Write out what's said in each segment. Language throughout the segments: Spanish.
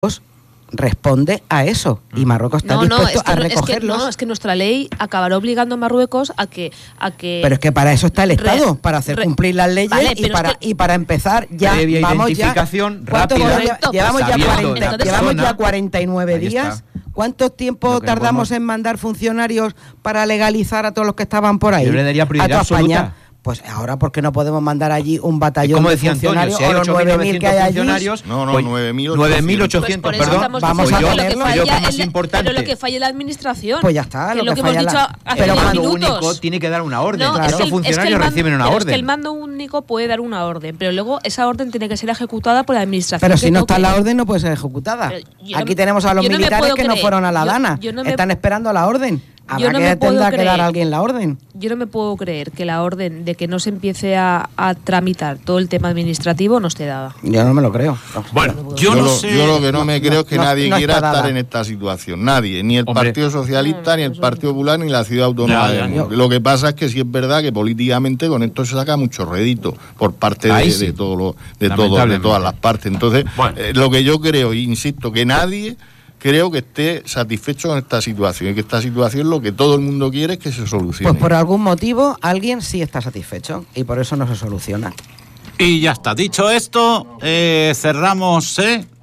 responde a eso, y Marruecos está dispuesto a recogerlos. Es que nuestra ley acabará obligando a Marruecos a que pero es que para eso está el Estado, para hacer cumplir las leyes, vale, y para empezar ya vamos identificación ya rápida. Llevamos ya 49 días. ¿Cuánto tiempo tardamos en mandar funcionarios para legalizar a todos los que estaban por ahí? Yo le daría prioridad absoluta. Pues ahora, ¿por qué no podemos mandar allí un batallón de funcionarios? Antonio, si hay 8.900 que hay allí, funcionarios, no, 9.800, pues perdón. Vamos a ponerlo. Pero lo que falla la administración. Pues ya está. Lo que hemos dicho hace pero 10 mando minutos. único tiene que dar una orden. No, Esos funcionarios reciben una orden. Es que el mando único puede dar una orden, pero luego esa orden tiene que ser ejecutada por la administración. Pero si no está la orden, no puede ser ejecutada. Aquí tenemos a los militares que no fueron a La Dana. Están esperando a la orden. Habrá que tendrá que dar a alguien la orden. Yo no me puedo creer que la orden de que no se empiece a tramitar todo el tema administrativo no esté dada. Yo no me lo creo. Bueno, yo lo que no me creo es que nadie quiera estar en esta situación. Nadie, ni el Partido Socialista, ni el Partido Popular, ni la Ciudad Autónoma de Murcia. Lo que pasa es que sí es verdad que políticamente con esto se saca mucho rédito por parte de todas las partes. Entonces, lo que yo creo, insisto, que nadie creo que esté satisfecho con esta situación, y que esta situación lo que todo el mundo quiere es que se solucione. Pues por algún motivo alguien sí está satisfecho y por eso no se soluciona. Y ya está. Dicho esto, cerramos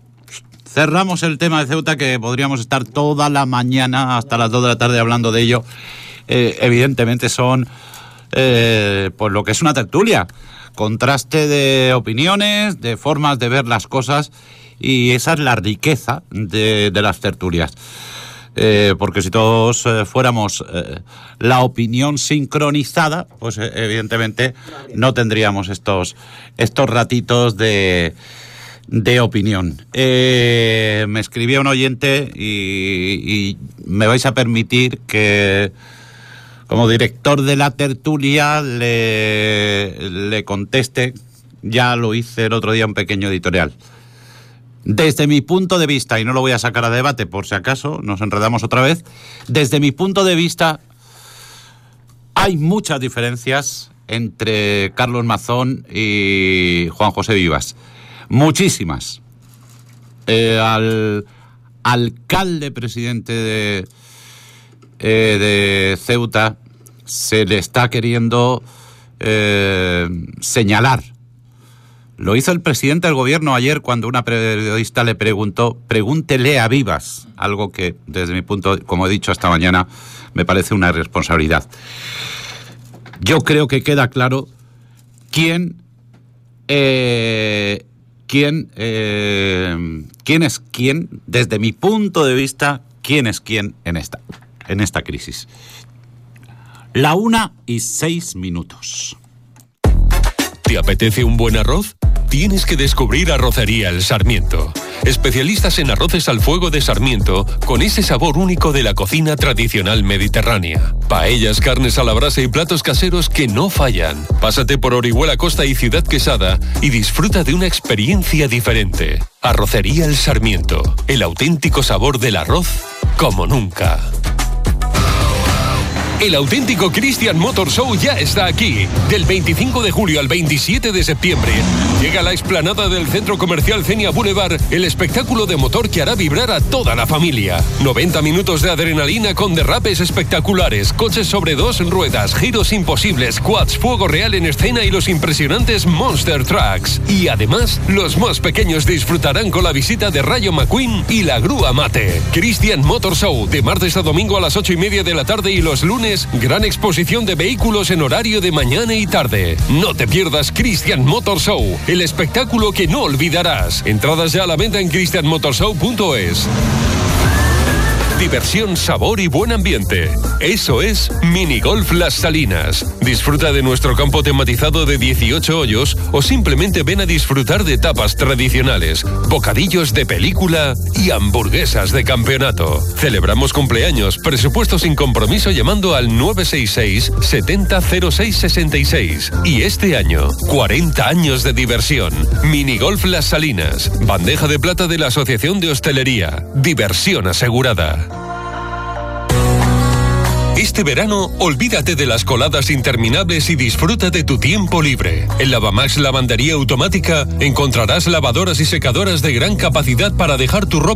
el tema de Ceuta, que podríamos estar toda la mañana hasta las 2 de la tarde hablando de ello. Evidentemente son pues lo que es una tertulia, contraste de opiniones, de formas de ver las cosas. Y esa es la riqueza de las tertulias. Porque si todos fuéramos la opinión sincronizada, pues evidentemente no tendríamos estos ratitos de opinión. Me escribía un oyente y me vais a permitir que, como director de la tertulia, le conteste. Ya lo hice el otro día, un pequeño editorial. Desde mi punto de vista, y no lo voy a sacar a debate por si acaso nos enredamos otra vez, desde mi punto de vista hay muchas diferencias entre Carlos Mazón y Juan José Vivas. Muchísimas. Al alcalde presidente de Ceuta se le está queriendo señalar. Lo hizo el presidente del gobierno ayer cuando una periodista le preguntó, pregúntele a Vivas, algo que desde mi punto, como he dicho esta mañana, me parece una irresponsabilidad. Yo creo que queda claro quién es quién, desde mi punto de vista, quién es quién en esta crisis. 1:06. ¿Te apetece un buen arroz? Tienes que descubrir Arrocería El Sarmiento. Especialistas en arroces al fuego de Sarmiento, con ese sabor único de la cocina tradicional mediterránea. Paellas, carnes a la brasa y platos caseros que no fallan. Pásate por Orihuela Costa y Ciudad Quesada y disfruta de una experiencia diferente. Arrocería El Sarmiento. El auténtico sabor del arroz como nunca. El auténtico Christian Motor Show ya está aquí. Del 25 de julio al 27 de septiembre. Llega a la explanada del Centro Comercial Cenia Boulevard el espectáculo de motor que hará vibrar a toda la familia. 90 minutos de adrenalina con derrapes espectaculares, coches sobre 2 ruedas, giros imposibles, quads, fuego real en escena y los impresionantes Monster Trucks. Y además, los más pequeños disfrutarán con la visita de Rayo McQueen y la grúa Mate. Christian Motor Show, de martes a domingo a las 8:30 de la tarde y los lunes gran exposición de vehículos en horario de mañana y tarde. No te pierdas Christian Motor Show, el espectáculo que no olvidarás. Entradas ya a la venta en christianmotorshow.es. Diversión, sabor y buen ambiente. Eso es Minigolf Las Salinas. Disfruta de nuestro campo tematizado de 18 hoyos o simplemente ven a disfrutar de tapas tradicionales, bocadillos de película y hamburguesas de campeonato. Celebramos cumpleaños, presupuesto sin compromiso llamando al 966 70 06 66. Y este año, 40 años de diversión. Minigolf Las Salinas. Bandeja de plata de la Asociación de Hostelería. Diversión asegurada. Este verano, olvídate de las coladas interminables y disfruta de tu tiempo libre. En Lavamax Lavandería Automática encontrarás lavadoras y secadoras de gran capacidad para dejar tu ropa